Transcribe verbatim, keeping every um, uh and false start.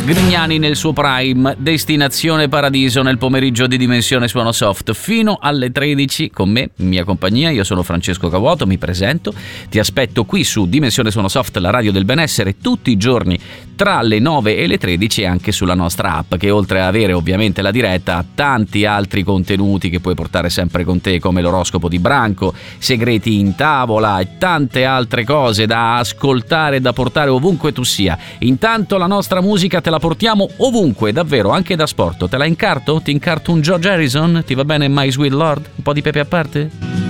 Grignani nel suo prime, Destinazione Paradiso nel pomeriggio di Dimensione Suono Soft fino alle tredici con me, in mia compagnia. Io sono Francesco Cavuoto, mi presento, ti aspetto qui su Dimensione Suono Soft, la radio del benessere, tutti i giorni tra le nove e le tredici, e anche sulla nostra app, che oltre a avere ovviamente la diretta ha tanti altri contenuti che puoi portare sempre con te, come l'oroscopo di Branco, segreti in tavola e tante altre cose da ascoltare e da portare ovunque tu sia. Intanto la nostra musica te la portiamo ovunque, davvero, anche da sport. Te la incarto? Ti incarto un George Harrison? Ti va bene My Sweet Lord? Un po' di pepe a parte?